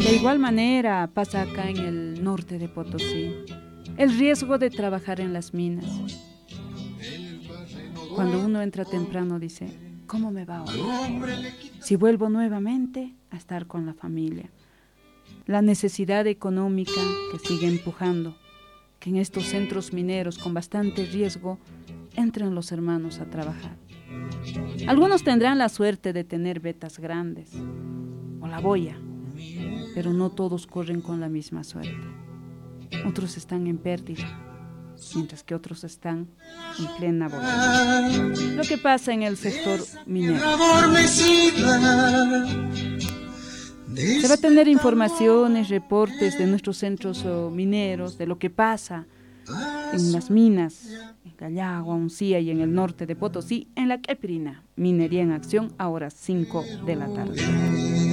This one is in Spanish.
De igual manera pasa acá en el norte de Potosí, el riesgo de trabajar en las minas. Cuando uno entra temprano dice, ¿cómo me va hoy? Si vuelvo nuevamente a estar con la familia. La necesidad económica que sigue empujando, que en estos centros mineros con bastante riesgo entren los hermanos a trabajar. Algunos tendrán la suerte de tener vetas grandes o la boya, pero no todos corren con la misma suerte. Otros están en pérdida, mientras que otros están en plena boya. Lo que pasa en el sector minero. Se va a tener informaciones, reportes de nuestros centros mineros, de lo que pasa en las minas, en Callagua, Uncía y en el norte de Potosí, en la Quepirina. Minería en Acción, ahora 5 de la tarde.